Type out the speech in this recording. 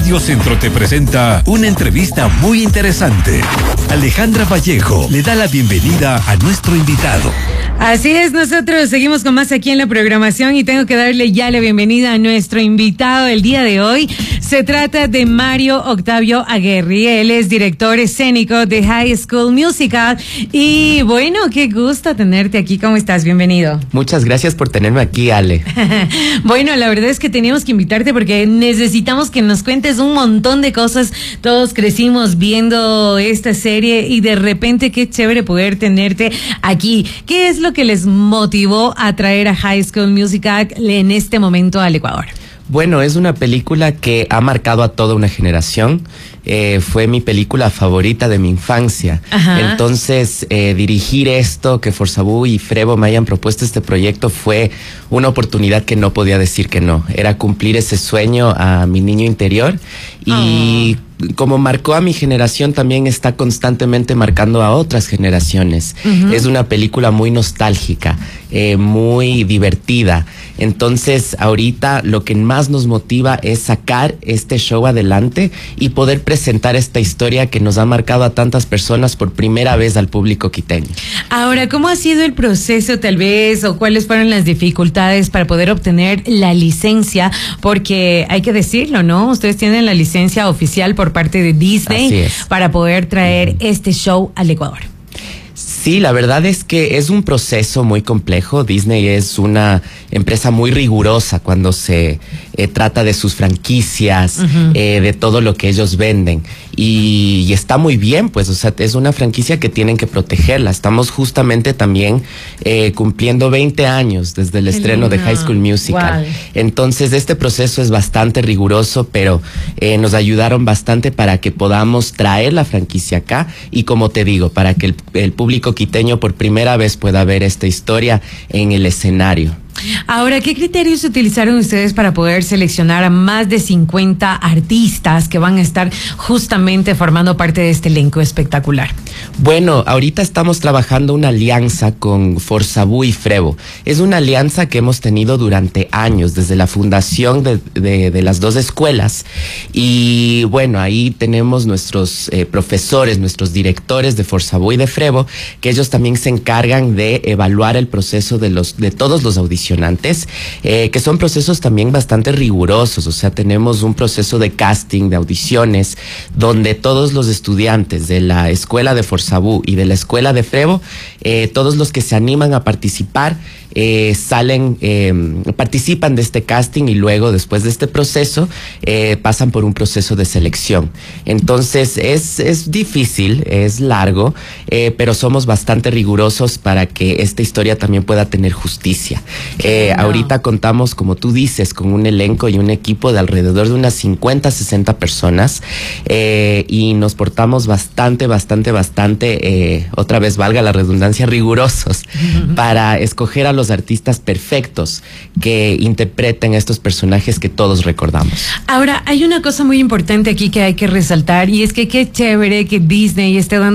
Radio Centro te presenta una entrevista muy interesante. Alejandra Vallejo le da la bienvenida a nuestro invitado. Así es, nosotros seguimos con más aquí en la programación y tengo que darle ya la bienvenida a nuestro invitado el día de hoy. Se trata de Mario Octavio Aguerri. Él es director escénico de High School Musical. Y bueno, qué gusto tenerte aquí. ¿Cómo estás? Bienvenido. Muchas gracias por tenerme aquí, Ale. Bueno, la verdad es que teníamos que invitarte porque necesitamos que nos cuentes un montón de cosas. Todos crecimos viendo esta serie y de repente qué chévere poder tenerte aquí. ¿Qué es lo que les motivó a traer a High School Musical en este momento al Ecuador? Bueno, es una película que ha marcado a toda una generación. Fue mi película favorita de mi infancia. Ajá. Entonces, dirigir esto, que Forzabú y Frevo me hayan propuesto este proyecto, fue una oportunidad que no podía decir que no. Era cumplir ese sueño a mi niño interior y como marcó a mi generación, también está constantemente marcando a otras generaciones. Es una película muy nostálgica, muy divertida. Entonces, ahorita lo que más nos motiva es sacar este show adelante y poder presentar esta historia que nos ha marcado a tantas personas por primera vez al público quiteño. Ahora, ¿cómo ha sido el proceso tal vez o cuáles fueron las dificultades para poder obtener la licencia? Porque hay que decirlo, ¿no? Ustedes tienen la licencia oficial por parte de Disney para poder traer este show al Ecuador. Sí, la verdad es que es un proceso muy complejo. Disney es una empresa muy rigurosa cuando se trata de sus franquicias, de todo lo que ellos venden. Y está muy bien, pues, o sea, es una franquicia que tienen que protegerla. Estamos justamente también cumpliendo 20 años desde el estreno de High School Musical. Wow. Entonces, este proceso es bastante riguroso, pero nos ayudaron bastante para que podamos traer la franquicia acá y, como te digo, para que el público quiteño por primera vez pueda ver esta historia en el escenario. Ahora, ¿qué criterios utilizaron ustedes para poder seleccionar a más de 50 artistas que van a estar justamente formando parte de este elenco espectacular? Bueno, ahorita estamos trabajando una alianza con Forzabú y Frevo. Es una alianza que hemos tenido durante años, desde la fundación de las dos escuelas. Y bueno, ahí tenemos nuestros profesores, nuestros directores de Forzabú y de Frevo, que ellos también se encargan de evaluar el proceso de todos los audicionantes, que son procesos también bastante rigurosos. O sea, tenemos un proceso de casting, de audiciones, donde todos los estudiantes de la escuela de Forzabú y de la escuela de Frevo, todos los que se animan a participar, participan de este casting y luego, después de este proceso, pasan por un proceso de selección. Entonces, es difícil, es largo, pero somos bastante rigurosos para que esta historia también pueda tener justicia. Ahorita contamos, como tú dices, con un elenco y un equipo de alrededor de unas 50, 60 personas, y nos portamos bastante, otra vez valga la redundancia, rigurosos, para escoger a los artistas perfectos que interpreten estos personajes que todos recordamos. Ahora, hay una cosa muy importante aquí que hay que resaltar, y es que qué chévere que Disney esté dando